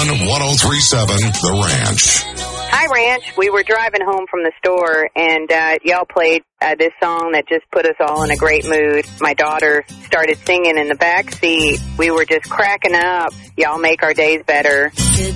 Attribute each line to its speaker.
Speaker 1: 1037 The Ranch.
Speaker 2: Hi, Ranch. We were driving home from the store, and y'all played this song that just put us all in a great mood. My daughter started singing in the back seat. We were just cracking up. Y'all make our days better.